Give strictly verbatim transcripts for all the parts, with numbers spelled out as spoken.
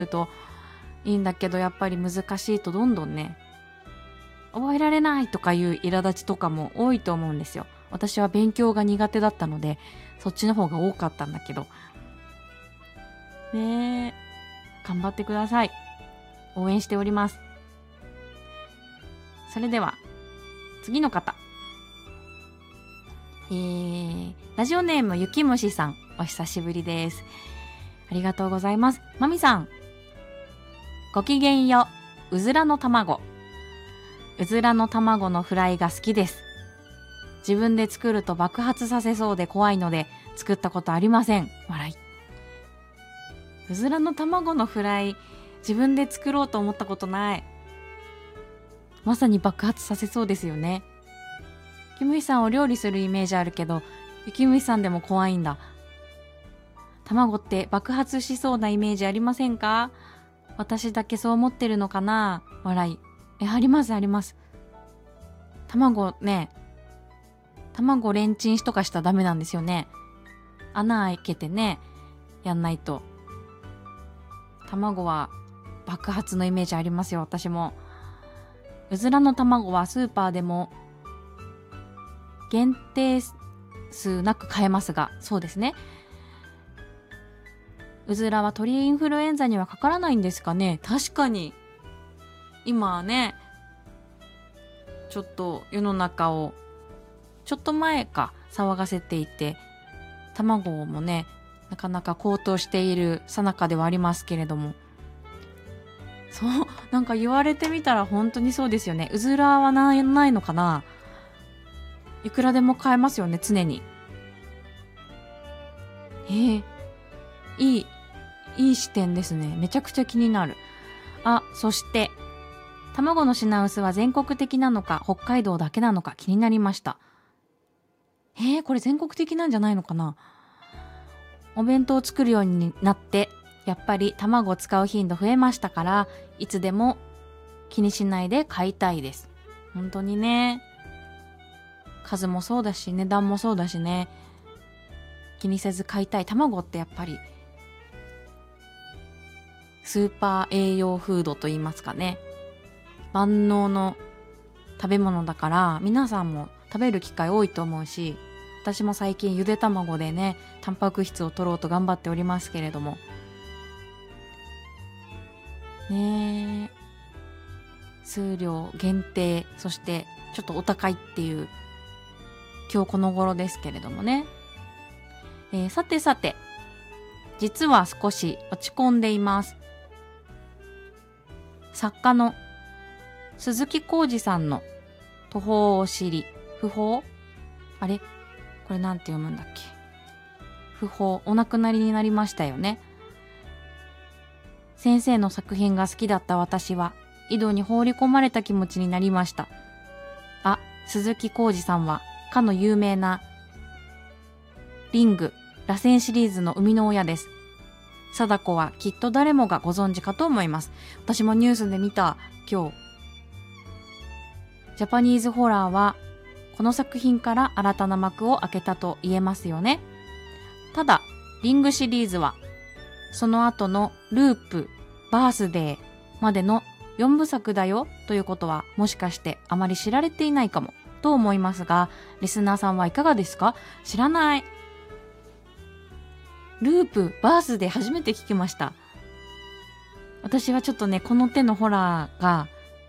るといいんだけど、やっぱり難しいとどんどんね、覚えられないとかいう苛立ちとかも多いと思うんですよ。私は勉強が苦手だったので、そっちの方が多かったんだけど。ねえ、頑張ってください。応援しております。それでは、次の方。えー、ラジオネームゆきむしさん、お久しぶりです。ありがとうございます。まみさん、ごきげんよう。うずらの卵。うずらの卵のフライが好きです。自分で作ると爆発させそうで怖いので作ったことありません。笑い。うずらの卵のフライ、自分で作ろうと思ったことない。まさに爆発させそうですよね。ゆきむしさんお料理するイメージあるけど、ゆきむしさんでも怖いんだ。卵って爆発しそうなイメージありませんか？私だけそう思ってるのかな？笑い。え、ありますあります。卵ね、卵レンチンしとかしたらダメなんですよね。穴開けてね、やんないと。卵は爆発のイメージありますよ、私も。うずらの卵はスーパーでも限定数なく買えますが、そうですね。うずらは鳥インフルエンザにはかからないんですかね。確かに。今はね、ちょっと世の中を、ちょっと前か騒がせていて、卵もね、なかなか高騰している最中ではありますけれども。そう、なんか言われてみたら本当にそうですよね。うずらはな、ないのかな？いくらでも買えますよね、常に。えー、いい、いい視点ですね。めちゃくちゃ気になる。あ、そして、卵の品薄は全国的なのか、北海道だけなのか気になりました。えー、これ全国的なんじゃないのかな？お弁当を作るようになって、やっぱり卵を使う頻度増えましたから、いつでも気にしないで買いたいです。本当にね。数もそうだし、値段もそうだしね。気にせず買いたい。卵ってやっぱり、スーパー栄養フードと言いますかね。万能の食べ物だから、皆さんも食べる機会多いと思うし、私も最近ゆで卵でね、タンパク質を取ろうと頑張っておりますけれども。ねえ。数量限定、そしてちょっとお高いっていう、今日この頃ですけれどもね。えー、さてさて、実は少し落ち込んでいます。作家の鈴木浩二さんの途方を知り、訃報？あれ？これなんて読むんだっけ？訃報、お亡くなりになりましたよね。先生の作品が好きだった私は、井戸に放り込まれた気持ちになりました。あ、鈴木浩二さんは、かの有名な、リング、螺旋シリーズの生みの親です。貞子はきっと誰もがご存知かと思います。私もニュースで見た、今日。ジャパニーズホラーは、この作品から新たな幕を開けたと言えますよね。ただ、リングシリーズは、その後のループ、バースデーまでのよんぶさくだよということは、もしかしてあまり知られていないかもと思いますが、リスナーさんはいかがですか？知らない。ループ、バースデー初めて聞きました。私はちょっとね、この手のホラーが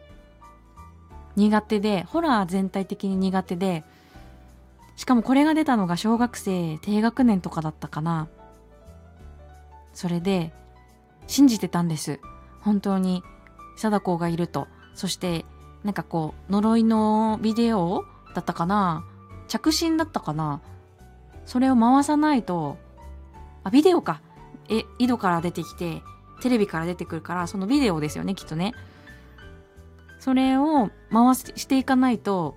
苦手で、ホラー全体的に苦手で、しかもこれが出たのが小学生低学年とかだったかな。それで信じてたんです。本当に貞子がいると。そしてなんかこう呪いのビデオだったかな、着信だったかな、それを回さないと、あ、ビデオか、え、井戸から出てきてテレビから出てくるから、そのビデオですよね、きっとね。それを回していかないと、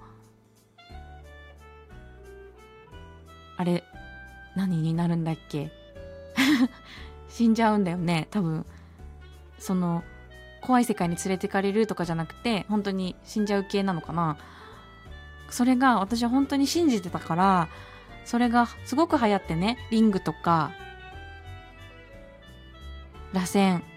あれ何になるんだっけ死んじゃうんだよね、多分。その怖い世界に連れてかれるとかじゃなくて、本当に死んじゃう系なのかな。それが私は本当に信じてたから、それがすごく流行ってね、リングとか螺旋